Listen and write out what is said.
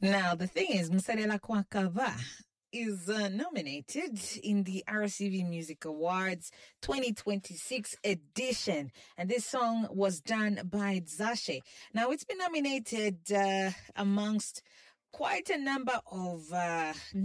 Now, the thing is, Msalela Kwakava is nominated in the RCV Music Awards 2026 edition. And this song was done by Zashe. Now, it's been nominated amongst quite a number of